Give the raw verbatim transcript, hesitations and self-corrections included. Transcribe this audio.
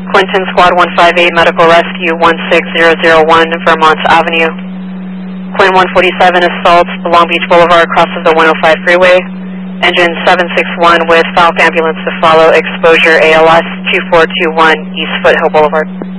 Clinton Squad one five eight, Medical Rescue one six zero zero one, Vermont Avenue. Quinn one forty-seven, assault, Long Beach Boulevard, crosses the one oh five freeway. Engine seven six one with Falck Ambulance to follow, exposure A L S two four two one, East Foothill Boulevard.